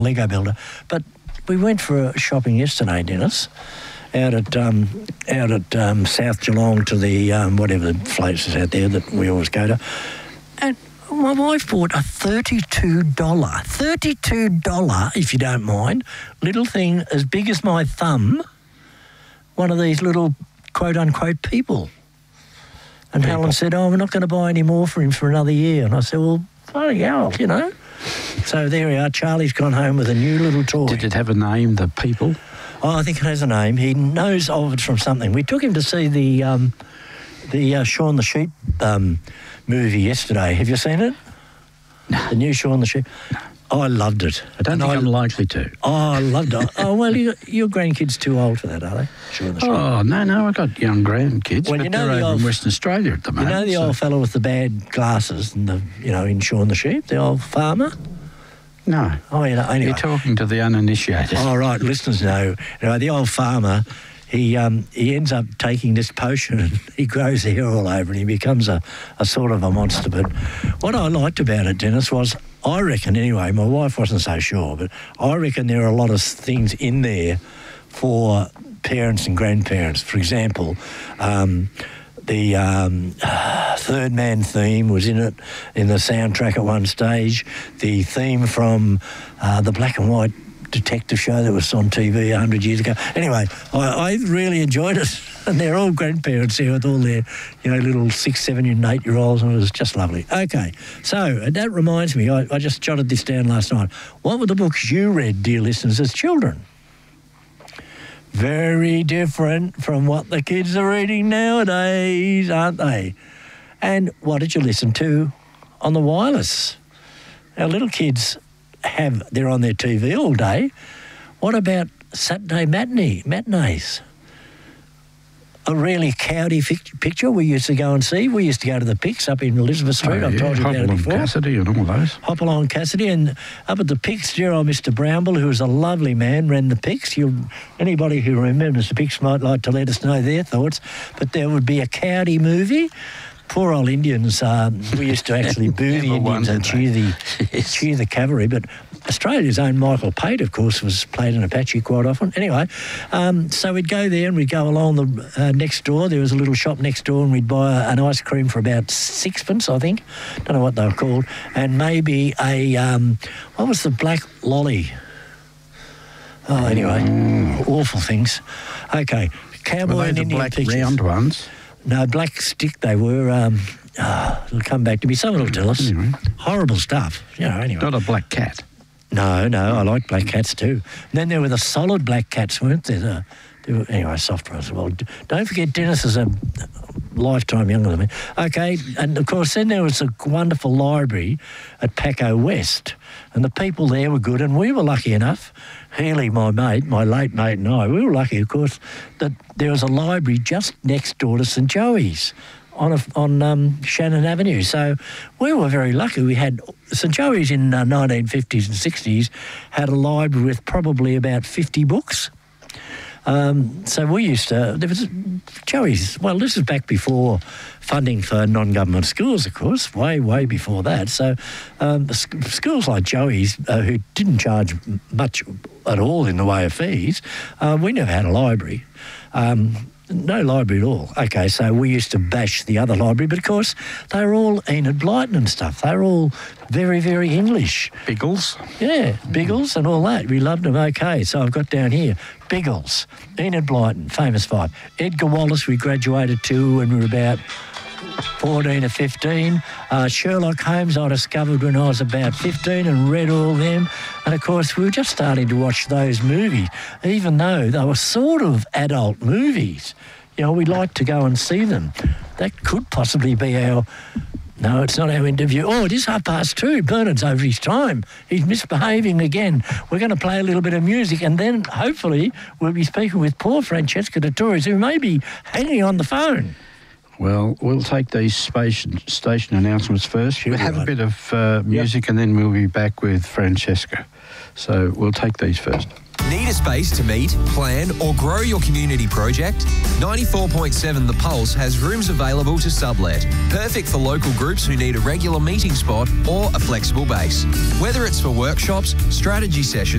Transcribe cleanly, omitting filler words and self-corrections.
Lego builder. But we went for shopping yesterday, Dennis, out at South Geelong to the whatever the places out there that we always go to, and my wife bought a $32, if you don't mind, little thing as big as my thumb, one of these little quote-unquote people. And Helen said, we're not going to buy any more for him for another year. And I said, well, bloody hell, you know. So there we are. Charlie's gone home with a new little toy. Did it have a name, the people? Oh, I think it has a name. He knows of it from something. We took him to see the Shaun the Sheep movie yesterday. Have you seen it? No. The new Shaun the Sheep? No. I loved it. I don't think I'm likely to. Oh, I loved it. Oh, well, your grandkids too old for that, are they? Shaun the Sheep. Oh, no, I've got young grandkids, well, but they're over in Western Australia at the moment. You know the old fellow with the bad glasses and in Shaun the Sheep, the old farmer? No. Oh, anyway. You're talking to the uninitiated. Oh, right, listeners know. The old farmer, he ends up taking this potion and he grows hair all over and he becomes a sort of a monster. But what I liked about it, Dennis, was I reckon anyway, my wife wasn't so sure, but I reckon there are a lot of things in there for parents and grandparents. For example, the Third Man theme was in it, in the soundtrack at one stage. The theme from the black and white detective show that was on TV 100 years ago. Anyway, I really enjoyed it. And they're all grandparents here with all their, little 6, 7 and 8-year-olds, and it was just lovely. Okay, so that reminds me, I just jotted this down last night. What were the books you read, dear listeners, as children? Very different from what the kids are reading nowadays, aren't they? And what did you listen to on the wireless? Our little kids they're on their TV all day. What about Saturday matinees? A really cowdy picture we used to go and see. We used to go to the Picks up in Elizabeth Street. I've told you about it before. Cassidy and all those. Hopalong Cassidy. And up at the Picks, dear old Mr. Brownbill, who was a lovely man, ran the Picks. Anybody who remembers the Picks might like to let us know their thoughts. But there would be a cowdy movie. Poor old Indians, we used to actually boo the Indians and cheer the cavalry. But Australia's own Michael Pate, of course, was played in Apache quite often. Anyway, so we'd go there and we'd go along the next door. There was a little shop next door and we'd buy an ice cream for about 6pence, I think. Don't know what they were called. And maybe what was the black lolly? Oh, anyway, awful things. Okay, cowboy and Indian black pictures. Round ones? No, black stick they were. It'll come back to me. Someone will tell us. Anyway. Horrible stuff. Anyway. Not a black cat. No, I like black cats too. And then there were the solid black cats, weren't there? Anyway, soft ones. Well, don't forget Dennis is a lifetime younger than me. Okay, and of course then there was a wonderful library at Paco West, and the people there were good, and we were lucky enough, Healy, my late mate and I, we were lucky, of course, that there was a library just next door to St Joey's on Shannon Avenue. So we were very lucky. We had St Joey's in 1950s and 60s had a library with probably about 50 books. So we used to, there was Joey's, well, this is back before funding for non-government schools, of course, way before that. So schools like Joey's, who didn't charge much at all in the way of fees, we never had a library. No library at all. Okay, so we used to bash the other library, but of course they were all Enid Blyton and stuff. They were all very, very English. Biggles? Yeah, Biggles and all that. We loved them. Okay, so I've got down here Biggles, Enid Blyton, famous 5. Edgar Wallace we graduated to when we were about 14 or 15. Sherlock Holmes I discovered when I was about 15 and read all them. And, of course, we were just starting to watch those movies, even though they were sort of adult movies. We'd like to go and see them. That could possibly be our... No, it's not our interview. Oh, it is 2:30. Bernard's over his time. He's misbehaving again. We're going to play a little bit of music and then, hopefully, we'll be speaking with poor Francesca Dettori, who may be hanging on the phone. Well, we'll take these station announcements first. We'll have a bit of music and then we'll be back with Francesca. So we'll take these first. Need a space to meet, plan or grow your community project? 94.7 The Pulse has rooms available to sublet. Perfect for local groups who need a regular meeting spot or a flexible base. Whether it's for workshops, strategy sessions,